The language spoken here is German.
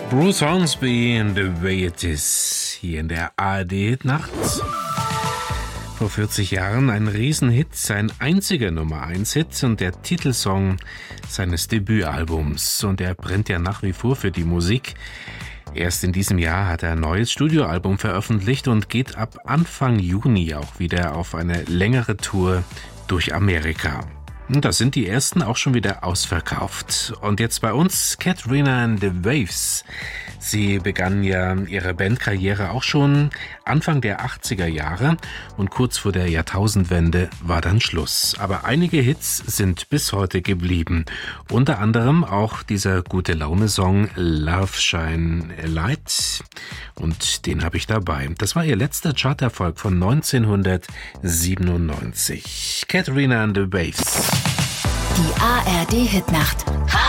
Bruce Hornsby and The Way It Is hier in der ARD-Hitnacht. Vor 40 Jahren ein Riesenhit, sein einziger Nummer-1-Hit und der Titelsong seines Debütalbums. Und er brennt ja nach wie vor für die Musik. Erst in diesem Jahr hat er ein neues Studioalbum veröffentlicht und geht ab Anfang Juni auch wieder auf eine längere Tour durch Amerika. Und da sind die ersten auch schon wieder ausverkauft. Und jetzt bei uns Katrina and the Waves. Sie begann ja ihre Bandkarriere auch schon Anfang der 80er Jahre und kurz vor der Jahrtausendwende war dann Schluss. Aber einige Hits sind bis heute geblieben. Unter anderem auch dieser Gute-Laune-Song Love Shine a Light. Und den habe ich dabei. Das war ihr letzter Charterfolg von 1997. Katrina and the Waves. Die ARD-Hitnacht.